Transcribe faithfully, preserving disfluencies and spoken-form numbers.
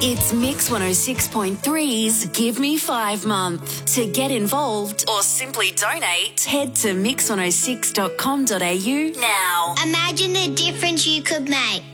It's Mix one oh six point three's Give Me Five month. To get involved or simply donate, head to mix one oh six dot com dot a u now. Imagine the difference you could make.